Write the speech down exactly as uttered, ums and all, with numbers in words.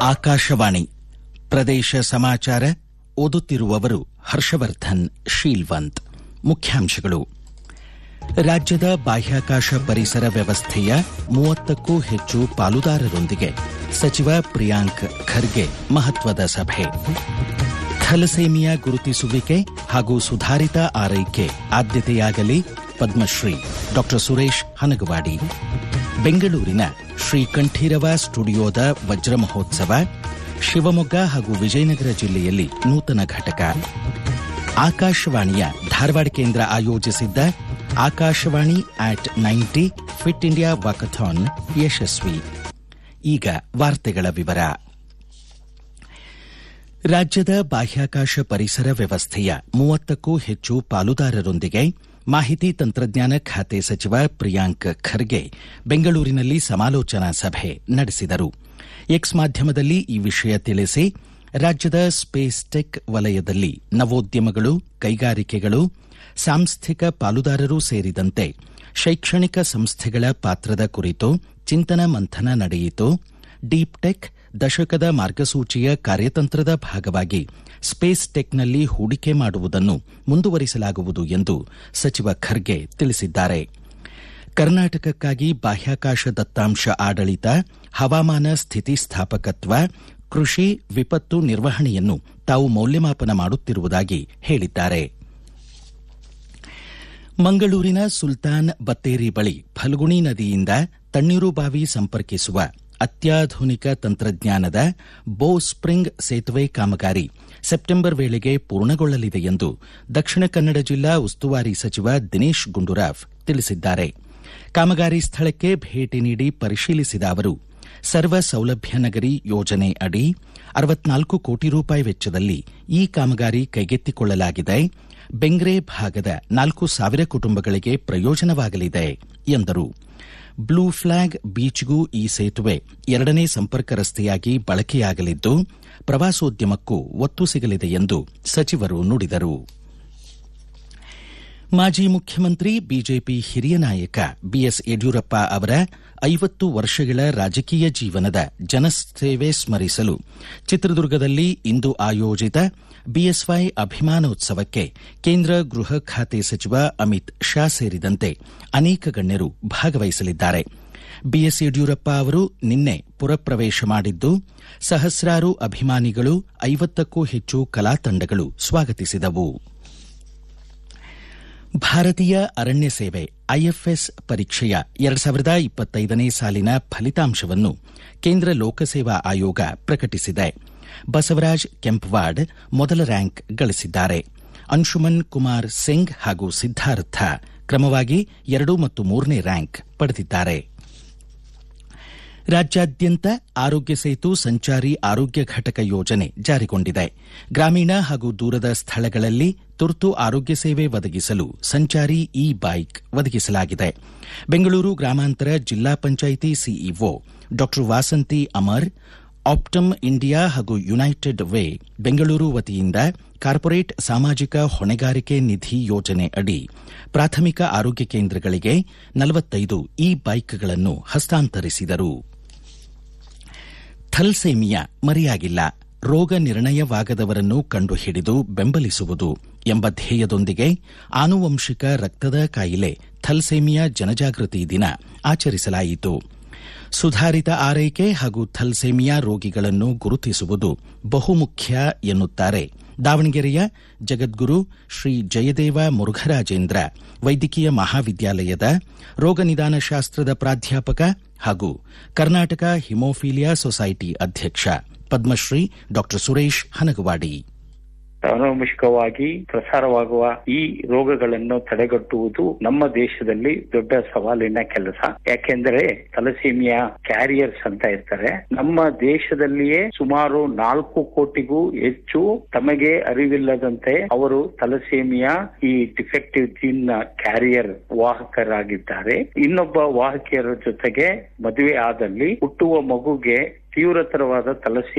ಆಕಾಶವಾಣಿ ಪ್ರದೇಶ ಸಮಾಚಾರ ಓದುತ್ತಿರುವವರು ಹರ್ಷವರ್ಧನ್ ಶೀಲ್ವಂತ್. ಮುಖ್ಯಾಂಶಗಳು: ರಾಜ್ಯದ ಬಾಹ್ಯಾಕಾಶ ಪರಿಸರ ವ್ಯವಸ್ಥೆಯ ಮೂವತ್ತಕ್ಕೂ ಹೆಚ್ಚು ಪಾಲುದಾರರೊಂದಿಗೆ ಸಚಿವ ಪ್ರಿಯಾಂಕ್ ಖರ್ಗೆ ಮಹತ್ವದ ಸಭೆ. ಥಲಸೇಮಿಯಾ ಗುರುತಿಸುವಿಕೆ ಹಾಗೂ ಸುಧಾರಿತ ಆರೈಕೆ ಆದ್ಯತೆಯಾಗಲಿ ಪದ್ಮಶ್ರೀ ಡಾ ಸುರೇಶ್ ಹನಗವಾಡಿ. ಬೆಂಗಳೂರಿನ ಶ್ರೀ ಕಂಠೀರವ ಸ್ಟುಡಿಯೋದ ವಜ್ರ ಮಹೋತ್ಸವ, ಶಿವಮೊಗ್ಗ ಹಾಗೂ ವಿಜಯನಗರ ಜಿಲ್ಲೆಯಲ್ಲಿ ನೂತನ ಘಟಕ. ಆಕಾಶವಾಣಿಯ ಧಾರವಾಡ ಕೇಂದ್ರ ಆಯೋಜಿಸಿದ್ದ ಆಕಾಶವಾಣಿ ಆಟ್ ನೈಂಟಿ ಫಿಟ್ ಇಂಡಿಯಾ ವಾಕಥಾನ್ ಯಶಸ್ವಿ. ಈಗ ವಾರ್ತೆಗಳ ವಿವರ. ರಾಜ್ಯದ ಬಾಹ್ಯಾಕಾಶ ಪರಿಸರ ವ್ಯವಸ್ಥೆಯ ಮೂವತ್ತಕ್ಕೂ ಹೆಚ್ಚು ಪಾಲುದಾರರೊಂದಿಗೆ ಮಾಹಿತಿ ತಂತ್ರಜ್ಞಾನ ಖಾತೆ ಸಚಿವ ಪ್ರಿಯಾಂಕ್ ಖರ್ಗೆ ಬೆಂಗಳೂರಿನಲ್ಲಿ ಸಮಾಲೋಚನಾ ಸಭೆ ನಡೆಸಿದರು. ಎಕ್ಸ್ ಮಾಧ್ಯಮದಲ್ಲಿ ಈ ವಿಷಯ ತಿಳಿಸಿ, ರಾಜ್ಯದ ಸ್ಪೇಸ್ ಟೆಕ್ ವಲಯದಲ್ಲಿ ನವೋದ್ಯಮಗಳು, ಕೈಗಾರಿಕೆಗಳು, ಸಾಂಸ್ಥಿಕ ಪಾಲುದಾರರೂ ಸೇರಿದಂತೆ ಶೈಕ್ಷಣಿಕ ಸಂಸ್ಥೆಗಳ ಪಾತ್ರದ ಕುರಿತು ಚಿಂತನ ಮಂಥನ ನಡೆಯಿತು. ಡೀಪ್ ಟೆಕ್ ದಶಕದ ಮಾರ್ಗಸೂಚಿಯ ಕಾರ್ಯತಂತ್ರದ ಭಾಗವಾಗಿ ಸ್ಪೇಸ್ ಟೆಕ್ನಲ್ಲಿ ಹೂಡಿಕೆ ಮಾಡುವುದನ್ನು ಮುಂದುವರಿಸಲಾಗುವುದು ಎಂದು ಸಚಿವ ಖರ್ಗೆ ತಿಳಿಸಿದ್ದಾರೆ. ಕರ್ನಾಟಕಕ್ಕಾಗಿ ಬಾಹ್ಯಾಕಾಶ ದತ್ತಾಂಶ ಆಡಳಿತ, ಹವಾಮಾನ ಸ್ಥಿತಿಸ್ಥಾಪಕತ್ವ, ಕೃಷಿ ವಿಪತ್ತು ನಿರ್ವಹಣೆಯನ್ನು ತಾವು ಮೌಲ್ಯಮಾಪನ ಮಾಡುತ್ತಿರುವುದಾಗಿ ಹೇಳಿದ್ದಾರೆ. ಮಂಗಳೂರಿನ ಸುಲ್ತಾನ್ ಬತ್ತೇರಿ ಬಳಿ ಫಲ್ಗುಣಿ ನದಿಯಿಂದ ತಣ್ಣೀರುಬಾವಿ ಸಂಪರ್ಕಿಸುವ ಅತ್ಯಾಧುನಿಕ ತಂತ್ರಜ್ಞಾನದ ಬೋ ಸ್ಪ್ರಿಂಗ್ ಸೇತುವೆ ಕಾಮಗಾರಿ ಸೆಪ್ಟೆಂಬರ್ ವೇಳೆಗೆ ಪೂರ್ಣಗೊಳ್ಳಲಿದೆ ಎಂದು ದಕ್ಷಿಣ ಕನ್ನಡ ಜಿಲ್ಲಾ ಉಸ್ತುವಾರಿ ಸಚಿವ ದಿನೇಶ್ ಗುಂಡೂರಾವ್ ತಿಳಿಸಿದ್ದಾರೆ. ಕಾಮಗಾರಿ ಸ್ಥಳಕ್ಕೆ ಭೇಟಿ ನೀಡಿ ಪರಿಶೀಲಿಸಿದ ಅವರು, ಸರ್ವ ಸೌಲಭ್ಯ ನಗರಿ ಯೋಜನೆ ಅಡಿ ಅರವತ್ನಾಲ್ಕು ಕೋಟಿ ರೂಪಾಯಿ ವೆಚ್ಚದಲ್ಲಿ ಈ ಕಾಮಗಾರಿ ಕೈಗೆತ್ತಿಕೊಳ್ಳಲಾಗಿದೆ. ಬೆಂಗ್ರೆ ಭಾಗದ ನಾಲ್ಕು ಸಾವಿರ ಕುಟುಂಬಗಳಿಗೆ ಪ್ರಯೋಜನವಾಗಲಿದೆ ಎಂದರು. ಬ್ಲೂ ಫ್ಲಾಗ್ ಬೀಚ್ಗೂ ಈ ಸೇತುವೆ ಎರಡನೇ ಸಂಪರ್ಕ ರಸ್ತೆಯಾಗಿ ಬಳಕೆಯಾಗಲಿದ್ದು, ಪ್ರವಾಸೋದ್ಯಮಕ್ಕೂ ಒತ್ತು ಸಿಗಲಿದೆ ಎಂದು ಸಚಿವರು ನುಡಿದರು. ಮಾಜಿ ಮುಖ್ಯಮಂತ್ರಿ ಬಿಜೆಪಿ ಹಿರಿಯ ನಾಯಕ ಬಿಎಸ್ ಯಡಿಯೂರಪ್ಪ ಅವರ ಐವತ್ತು ವರ್ಷಗಳ ರಾಜಕೀಯ ಜೀವನದ ಜನಸೇವೆ ಸ್ಮರಿಸಲು ಚಿತ್ರದುರ್ಗದಲ್ಲಿ ಇಂದು ಆಯೋಜಿತ ಬಿಎಸ್ವೈ ಅಭಿಮಾನೋತ್ಸವಕ್ಕೆ ಕೇಂದ್ರ ಗೃಹ ಖಾತೆ ಸಚಿವ ಅಮಿತ್ ಶಾ ಸೇರಿದಂತೆ ಅನೇಕ ಗಣ್ಯರು ಭಾಗವಹಿಸಲಿದ್ದಾರೆ. ಬಿಎಸ್ ಯಡಿಯೂರಪ್ಪ ಅವರು ನಿನ್ನೆ ಪುರಪ್ರವೇಶ ಮಾಡಿದ್ದು, ಸಹಸ್ರಾರು ಅಭಿಮಾನಿಗಳು, ಐವತ್ತಕ್ಕೂ ಹೆಚ್ಚು ಕಲಾ ತಂಡಗಳು ಸ್ವಾಗತಿಸಿದವು. ಭಾರತೀಯ ಅರಣ್ಯ ಸೇವೆ ಐಎಫ್ಎಸ್ ಪರೀಕ್ಷೆಯ ಎರಡು ಸಾವಿರದ ಇಪ್ಪತ್ತೈದನೇ ಸಾಲಿನ ಫಲಿತಾಂಶವನ್ನು ಕೇಂದ್ರ ಲೋಕಸೇವಾ ಆಯೋಗ ಪ್ರಕಟಿಸಿದೆ. ಬಸವರಾಜ್ ಕೆಂಪವಾಡ್ ಮೊದಲ ರ್ಯಾಂಕ್ ಗಳಿಸಿದ್ದಾರೆ. ಅಂಶುಮನ್ ಕುಮಾರ್ ಸಿಂಗ್ ಹಾಗೂ ಸಿದ್ದಾರ್ಥ ಕ್ರಮವಾಗಿ ಎರಡು ಮತ್ತು ಮೂರನೇ ರ್ಯಾಂಕ್ ಪಡೆದಿದ್ದಾರೆ. ರಾಜ್ಯಾದ್ಯಂತ ಆರೋಗ್ಯ ಸೇತು ಸಂಚಾರಿ ಆರೋಗ್ಯ ಘಟಕ ಯೋಜನೆ ಜಾರಿಗೊಂಡಿದೆ. ಗ್ರಾಮೀಣ ಹಾಗೂ ದೂರದ ಸ್ಥಳಗಳಲ್ಲಿ ತುರ್ತು ಆರೋಗ್ಯ ಸೇವೆ ಒದಗಿಸಲು ಸಂಚಾರಿ ಇ ಬೈಕ್ ಒದಗಿಸಲಾಗಿದೆ. ಬೆಂಗಳೂರು ಗ್ರಾಮಾಂತರ ಜಿಲ್ಲಾ ಪಂಚಾಯಿತಿ ಸಿಇಒ ಡಾ ವಾಸಂತಿ ಅಮರ್, ಆಪ್ಟಮ್ ಇಂಡಿಯಾ ಹಾಗೂ ಯುನೈಟೆಡ್ ವೇ ಬೆಂಗಳೂರು ವತಿಯಿಂದ ಕಾರ್ಪೊರೇಟ್ ಸಾಮಾಜಿಕ ಹೊಣೆಗಾರಿಕೆ ನಿಧಿ ಯೋಜನೆ ಅಡಿ ಪ್ರಾಥಮಿಕ ಆರೋಗ್ಯ ಕೇಂದ್ರಗಳಿಗೆ ನಲವತ್ತೈದು ಇ ಬೈಕ್ಗಳನ್ನು ಹಸ್ತಾಂತರಿಸಿದರು. ಥಲಸೇಮಿಯಾ ಮರೆಯಾಗಿಲ್ಲ, ರೋಗ ನಿರ್ಣಯವಾಗದವರನ್ನು ಕಂಡುಹಿಡಿದು ಬೆಂಬಲಿಸುವುದು ಎಂಬ ಧ್ಯೇಯದೊಂದಿಗೆ ಆನುವಂಶಿಕ ರಕ್ತದ ಕಾಯಿಲೆ ಥಲಸೇಮಿಯಾ ಜನಜಾಗೃತಿ ದಿನ ಆಚರಿಸಲಾಯಿತು. ಸುಧಾರಿತ ಆರೈಕೆ ಹಾಗೂ ಥಲಸೇಮಿಯಾ ರೋಗಿಗಳನ್ನು ಗುರುತಿಸುವುದು ಬಹುಮುಖ್ಯ ಎನ್ನುತ್ತಾರೆ ದಾವಣಗೆರೆಯ ಜಗದ್ಗುರು ಶ್ರೀ ಜಯದೇವ ಮುರುಘರಾಜೇಂದ್ರ ವೈದ್ಯಕೀಯ ಮಹಾವಿದ್ಯಾಲಯದ ರೋಗ ನಿದಾನ ಶಾಸ್ತ್ರದ ಪ್ರಾಧ್ಯಾಪಕ ಹಾಗೂ ಕರ್ನಾಟಕ ಹಿಮೋಫೀಲಿಯಾ ಸೊಸೈಟಿ ಅಧ್ಯಕ್ಷ ಪದ್ಮಶ್ರೀ ಡಾ ಸುರೇಶ್ ಹನಗವಾಡಿ. ಅನುವಂಶಿಕವಾಗಿ ಪ್ರಸಾರವಾಗುವ ಈ ರೋಗಗಳನ್ನು ತಡೆಗಟ್ಟುವುದು ನಮ್ಮ ದೇಶದಲ್ಲಿ ದೊಡ್ಡ ಸವಾಲಿನ ಕೆಲಸ. ಯಾಕೆಂದ್ರೆ ಥಲಸೀಮಿಯಾ ಕ್ಯಾರಿಯರ್ಸ್ ಅಂತ ಇರ್ತಾರೆ. ನಮ್ಮ ದೇಶದಲ್ಲಿಯೇ ಸುಮಾರು ನಾಲ್ಕು ಕೋಟಿಗೂ ಹೆಚ್ಚು ತಮಗೆ ಅರಿವಿಲ್ಲದಂತೆ ಅವರು ಥಲಸೀಮಿಯಾ ಈ ಡಿಫೆಕ್ಟಿವ್ ಜೀನ್ ನ ಕ್ಯಾರಿಯರ್ ವಾಹಕರಾಗಿದ್ದಾರೆ. ಇನ್ನೊಬ್ಬ ವಾಹಕಿಯರ ಜೊತೆಗೆ ಮದುವೆ ಆದಲ್ಲಿ ಹುಟ್ಟುವ ಮಗುಗೆ ತೀವ್ರತರವಾದ ಥಲಸೀಮಿಯಾ